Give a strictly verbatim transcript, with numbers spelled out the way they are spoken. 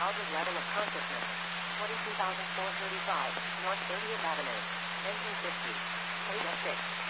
child's level of consciousness. twenty-two thousand four hundred thirty-five, North thirtieth Avenue. Engine fifty. Plate of six.